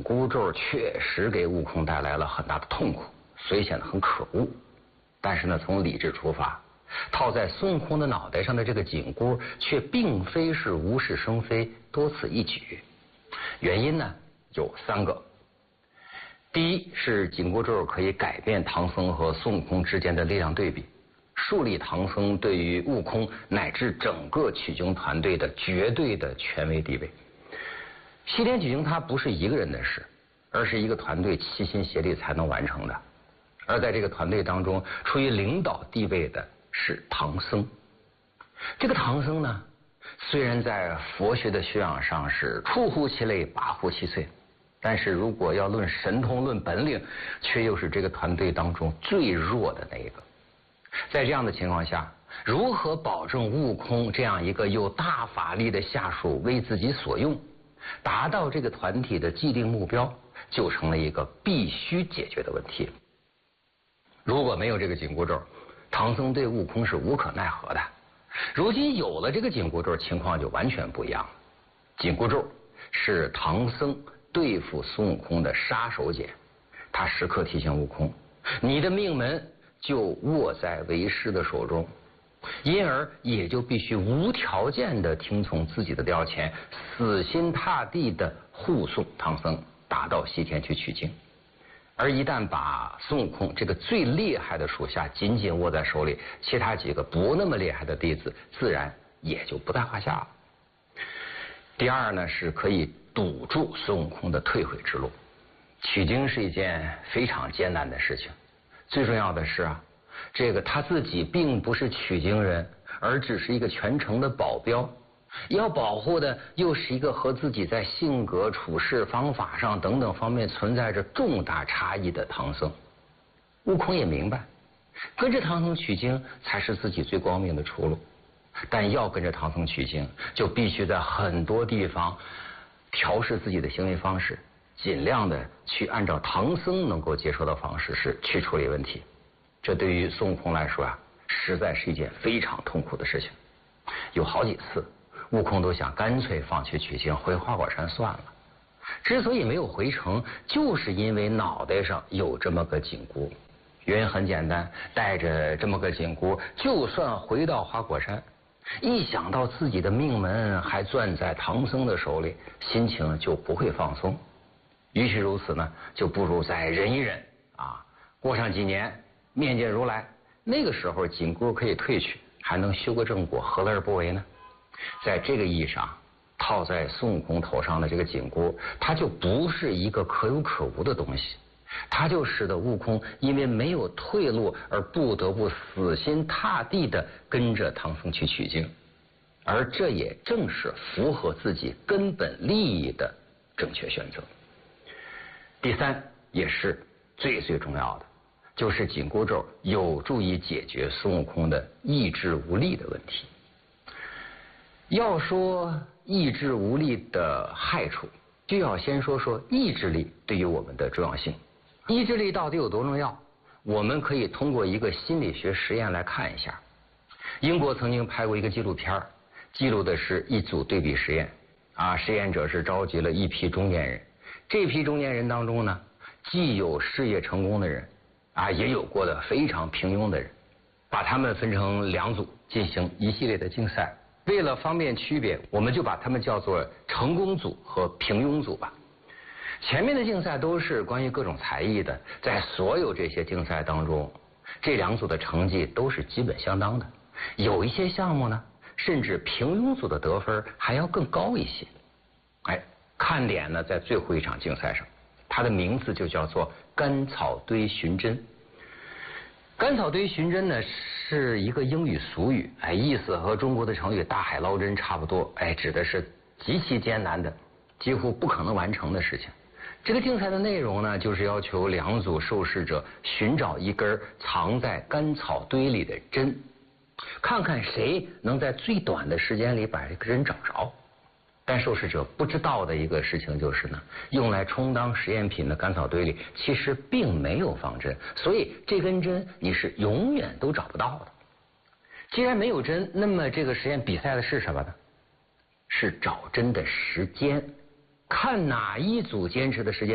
箍咒确实给悟空带来了很大的痛苦，所以显得很可恶。但是呢，从理智出发，套在孙悟空的脑袋上的这个紧箍却并非是无事生非、多此一举。原因呢有3个。第一是紧箍咒可以改变唐僧和孙悟空之间的力量对比，树立唐僧对于悟空乃至整个取经团队的绝对的权威地位。西天取经它不是一个人的事，而是一个团队齐心协力才能完成的。而在这个团队当中，处于领导地位的是唐僧。这个唐僧呢，虽然在佛学的修养上是出乎其类，拔乎其萃，但是如果要论神通、论本领，却又是这个团队当中最弱的那一个。在这样的情况下，如何保证悟空这样一个有大法力的下属为自己所用，达到这个团体的既定目标，就成了一个必须解决的问题。如果没有这个紧箍咒，唐僧对悟空是无可奈何的。如今有了这个紧箍咒，情况就完全不一样了。紧箍咒是唐僧对付孙悟空的杀手锏，他时刻提醒悟空，你的命门就握在为师的手中，因而也就必须无条件的听从自己的调遣，死心塌地的护送唐僧打到西天去取经。而一旦把孙悟空这个最厉害的属下紧紧握在手里，其他几个不那么厉害的弟子自然也就不在话下了。第二呢，是可以堵住孙悟空的退回之路。取经是一件非常艰难的事情，最重要的是啊，这个他自己并不是取经人，而只是一个全程的保镖，要保护的又是一个和自己在性格、处事方法上等等方面存在着重大差异的唐僧。悟空也明白，跟着唐僧取经才是自己最光明的出路，但要跟着唐僧取经，就必须在很多地方调试自己的行为方式，尽量的去按照唐僧能够接受的方式是去处理问题。这对于孙悟空来说啊，实在是一件非常痛苦的事情。有好几次悟空都想干脆放弃取经，回花果山算了。之所以没有回城，就是因为脑袋上有这么个紧箍。原因很简单，带着这么个紧箍，就算回到花果山，一想到自己的命门还攥在唐僧的手里，心情就不会放松。与其如此呢，就不如再忍一忍啊，过上几年面见如来，那个时候紧箍可以褪去，还能修个正果，何乐而不为呢？在这个意义上，套在孙悟空头上的这个紧箍，它就不是一个可有可无的东西，它就使得悟空因为没有退路而不得不死心塌地的跟着唐僧去取经，而这也正是符合自己根本利益的正确选择。第三，也是最重要的，就是紧箍咒有助于解决孙悟空的意志无力的问题。要说意志无力的害处，就要先说说意志力对于我们的重要性。意志力到底有多重要？我们可以通过一个心理学实验来看一下。英国曾经拍过一个纪录片，记录的是一组对比实验啊，实验者是召集了一批中年人，这批中年人当中呢，既有事业成功的人啊，也有过的非常平庸的人，把他们分成2组进行一系列的竞赛。为了方便区别，我们就把他们叫做成功组和平庸组吧。前面的竞赛都是关于各种才艺的，在所有这些竞赛当中，这2组的成绩都是基本相当的，有一些项目呢，甚至平庸组的得分还要更高一些。看点呢在最后一场竞赛上，它的名字就叫做甘草堆寻针。甘草堆寻针呢是一个英语俗语，意思和中国的成语大海捞针差不多，指的是极其艰难的几乎不可能完成的事情。这个竞赛的内容呢，就是要求2组受试者寻找一根藏在甘草堆里的针，看看谁能在最短的时间里把这个针找着。但受试者不知道的一个事情就是呢，用来充当实验品的甘草堆里其实并没有放针，所以这根针你是永远都找不到的。既然没有针，那么这个实验比赛的是什么呢？是找针的时间，看哪一组坚持的时间